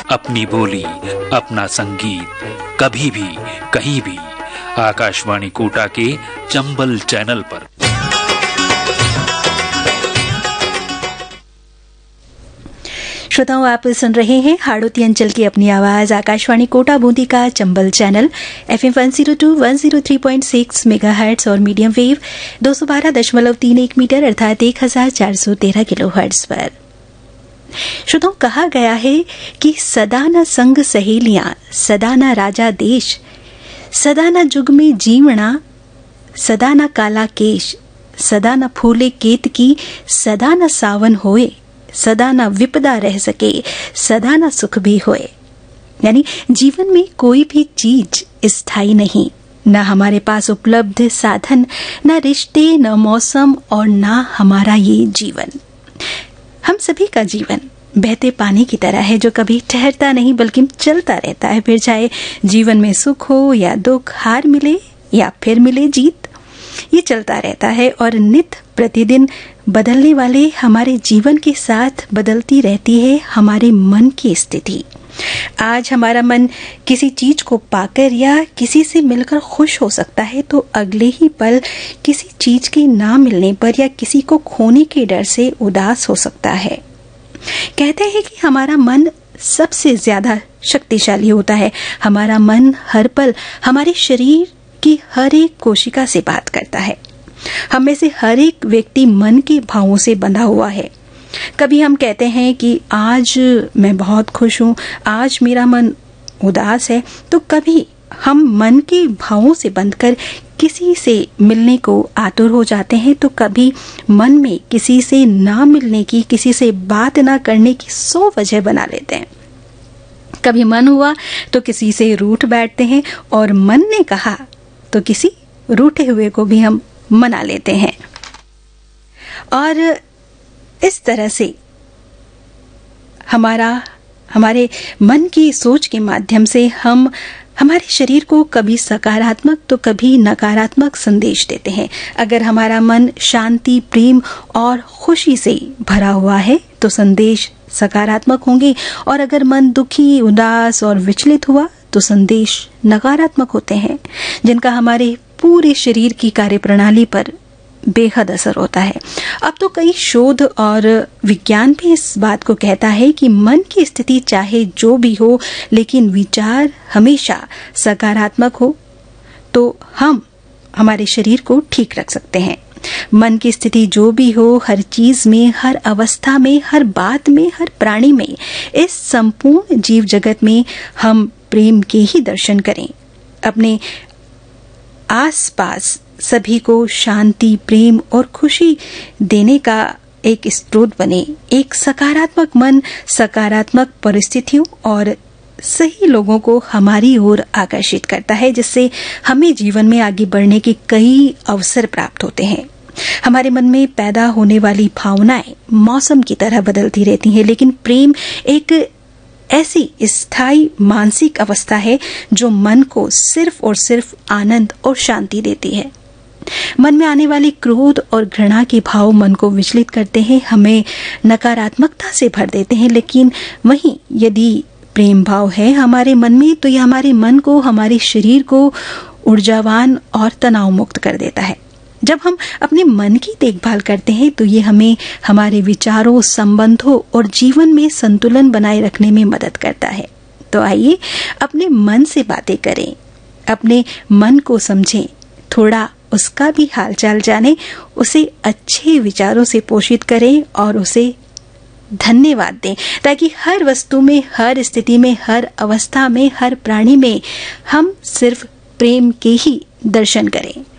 अपनी बोली, अपना संगीत, कभी भी कहीं भी आकाशवाणी कोटा के चंबल चैनल पर। श्रोताओं, आप सुन रहे हैं हाड़ौती अंचल की अपनी आवाज आकाशवाणी कोटा बूंदी का चंबल चैनल FM 102 103.6 मेगाहर्ट्ज और मीडियम वेव 212.31 मीटर अर्थात 1413 किलोहर्ट्ज पर। श्रोताओं, कहा गया है कि सदा न संग सहेलियां, सदा न राजा देश, सदा न जुग में जीवना, सदा न काला केश, सदा न फूले केतकी, सदा न सावन होए, सदा न विपदा रह सके, सदा न सुख भी होए। यानी जीवन में कोई भी चीज स्थायी नहीं, न हमारे पास उपलब्ध साधन, न रिश्ते, न मौसम और न हमारा ये जीवन। हम सभी का जीवन बहते पानी की तरह है जो कभी ठहरता नहीं बल्कि चलता रहता है। फिर चाहे जीवन में सुख हो या दुख, हार मिले या फिर मिले जीत, ये चलता रहता है और नित प्रतिदिन बदलने वाले हमारे जीवन के साथ बदलती रहती है हमारे मन की स्थिति। आज हमारा मन किसी चीज को पाकर या किसी से मिलकर खुश हो सकता है, तो अगले ही पल किसी चीज के ना मिलने पर या किसी को खोने के डर से उदास हो सकता है। कहते हैं कि हमारा मन सबसे ज्यादा शक्तिशाली होता है। हमारा मन हर पल हमारे शरीर की हर एक कोशिका से बात करता है। हम में से हर एक व्यक्ति मन के भावों से बंधा हुआ है। कभी हम कहते हैं कि आज मैं बहुत खुश हूं, आज मेरा मन उदास है, तो कभी हम मन के भावों से बंधकर किसी से मिलने को आतुर हो जाते हैं, तो कभी मन में किसी से ना मिलने की, किसी से बात ना करने की 100 वजह बना लेते हैं। कभी मन हुआ तो किसी से रूठ बैठते हैं और मन ने कहा तो किसी रूठे हुए को भी हम मना लेते हैं। और इस तरह से हमारे मन की सोच के माध्यम से हम हमारे शरीर को कभी सकारात्मक तो कभी नकारात्मक संदेश देते हैं। अगर हमारा मन शांति, प्रेम और खुशी से भरा हुआ है तो संदेश सकारात्मक होंगे, और अगर मन दुखी, उदास और विचलित हुआ तो संदेश नकारात्मक होते हैं, जिनका हमारे पूरे शरीर की कार्यप्रणाली पर बेहद असर होता है। अब तो कई शोध और विज्ञान भी इस बात को कहता है कि मन की स्थिति चाहे जो भी हो, लेकिन विचार हमेशा सकारात्मक हो तो हम हमारे शरीर को ठीक रख सकते हैं। मन की स्थिति जो भी हो, हर चीज में, हर अवस्था में, हर बात में, हर प्राणी में, इस संपूर्ण जीव जगत में हम प्रेम के ही दर्शन करें। अपने आसपास सभी को शांति, प्रेम और खुशी देने का एक स्रोत बने। एक सकारात्मक मन सकारात्मक परिस्थितियों और सही लोगों को हमारी ओर आकर्षित करता है, जिससे हमें जीवन में आगे बढ़ने के कई अवसर प्राप्त होते हैं। हमारे मन में पैदा होने वाली भावनाएं मौसम की तरह बदलती रहती हैं, लेकिन प्रेम एक ऐसी स्थायी मानसिक अवस्था है जो मन को सिर्फ और सिर्फ आनंद और शांति देती है। मन में आने वाली क्रोध और घृणा के भाव मन को विचलित करते हैं, हमें नकारात्मकता से भर देते हैं, लेकिन वहीं यदि प्रेम भाव है हमारे मन में तो यह हमारे मन को, हमारे शरीर को ऊर्जावान और तनाव मुक्त कर देता है। जब हम अपने मन की देखभाल करते हैं तो ये हमें हमारे विचारों, संबंधों और जीवन में संतुलन बनाए रखने में मदद करता है। तो आइए अपने मन से बातें करें, अपने मन को समझें, थोड़ा उसका भी हालचाल जानें, उसे अच्छे विचारों से पोषित करें और उसे धन्यवाद दें, ताकि हर वस्तु में, हर स्थिति में, हर अवस्था में, हर प्राणी में हम सिर्फ प्रेम के ही दर्शन करें।